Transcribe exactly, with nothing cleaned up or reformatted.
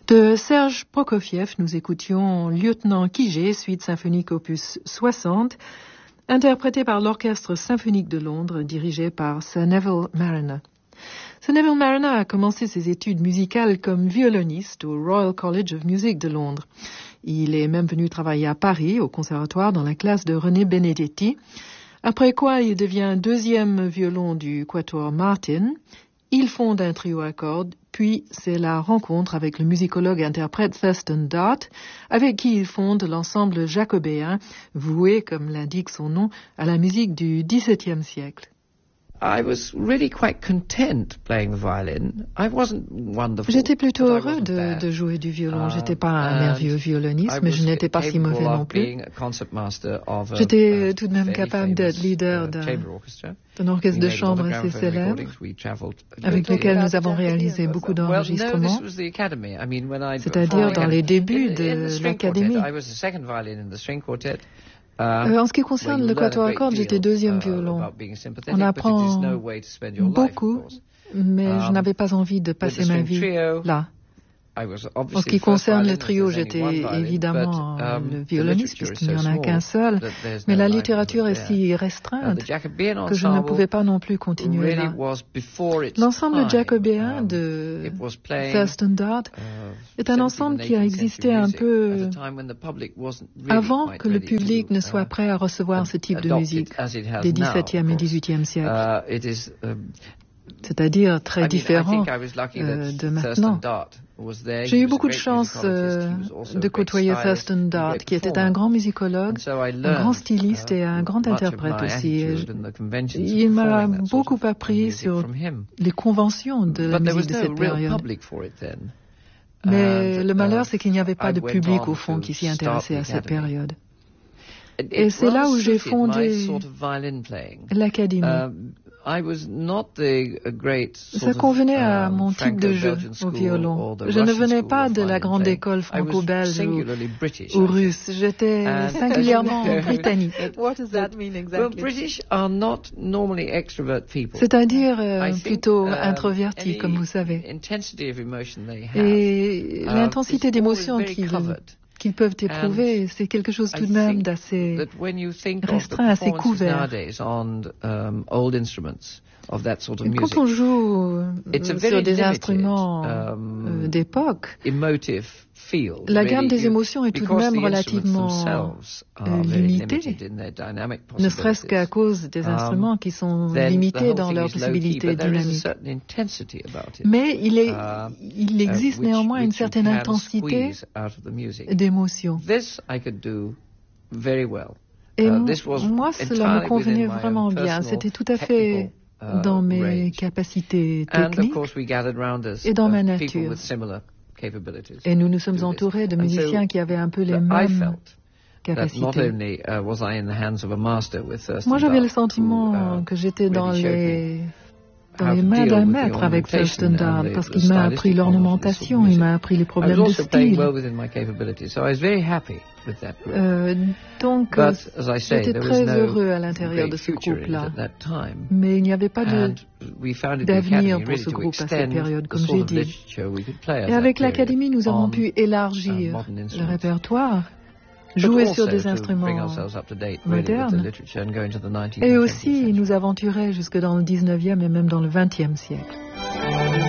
De Serge Prokofiev, nous écoutions Lieutenant Kijé, suite symphonique opus soixante, interprété par l'Orchestre symphonique de Londres, dirigé par Sir Neville Marriner. Sir Neville Marriner a commencé ses études musicales comme violoniste au Royal College of Music de Londres. Il est même venu travailler à Paris, au conservatoire, dans la classe de René Benedetti, après quoi il devient deuxième violon du Quatuor Martin. Il fonde un trio à cordes, puis c'est la rencontre avec le musicologue interprète Thurston Dart, avec qui il fonde l'ensemble jacobéen, voué, comme l'indique son nom, à la musique du dix-septième siècle. I was really quite content playing the violin. I wasn't wonderful. J'étais plutôt heureux de, de jouer du violon. J'étais pas un merveilleux violoniste, mais je n'étais pas si mauvais non plus. J'étais tout de même capable d'être leader d'un, d'un orchestre de chambre assez célèbre, avec lequel nous avons réalisé beaucoup d'enregistrements, c'est-à-dire dans les débuts de l'Académie. Euh, en ce qui concerne le quatuor à cordes, j'étais deuxième violon. On apprend beaucoup, mais je n'avais pas envie de passer ma vie là. En ce qui concerne le trio, j'étais évidemment le violoniste, puisqu'il n'y en a qu'un seul, mais la littérature est si restreinte que je ne pouvais pas non plus continuer là. L'ensemble jacobéen de Thurston Dart est un ensemble qui a existé un peu avant que le public ne soit prêt à recevoir ce type de musique des dix-septième et dix-huitième siècles. C'est-à-dire très différent euh, de maintenant. J'ai eu beaucoup de chance euh, de côtoyer Thurston Dart, qui était un grand musicologue, un grand styliste et un grand interprète aussi. Il m'a beaucoup appris sur les conventions de la musique de cette période. Mais le malheur, c'est qu'il n'y avait pas de public, au fond, qui s'y intéressait à cette période. Et c'est là où j'ai fondé l'Académie. Ça convenait à mon type de jeu au violon. Je ne venais pas de la grande école franco-belge ou, ou russe. J'étais singulièrement britannique. C'est-à-dire euh, plutôt introverti, comme vous savez. Et l'intensité d'émotion qu'ils qu'ils peuvent éprouver, c'est quelque chose tout de même d'assez restreint, assez couvert. Quand on joue sur des instruments euh, d'époque, la gamme des émotions est tout de même relativement euh, limitée, ne serait-ce qu'à cause des instruments qui sont limités dans leurs possibilités dynamiques. Mais il, est, il existe néanmoins une certaine intensité d'émotion. Et moi, cela me convenait vraiment bien. C'était tout à fait dans mes capacités techniques et dans ma nature. Et nous nous sommes entourés de musiciens qui avaient un peu les mêmes capacités. Moi, j'avais le sentiment que j'étais dans les, dans les mains d'un maître avec Thurston Dart, parce qu'il m'a appris l'ornementation, il m'a appris les problèmes de style. Euh, donc, euh, j'étais très heureux à l'intérieur de ce groupe-là. Mais il n'y avait pas de, d'avenir pour ce groupe à cette période, comme j'ai dit. Et avec l'Académie, nous avons pu élargir le répertoire, jouer sur des instruments modernes, et aussi nous aventurer jusque dans le dix-neuvième et même dans le vingtième siècle.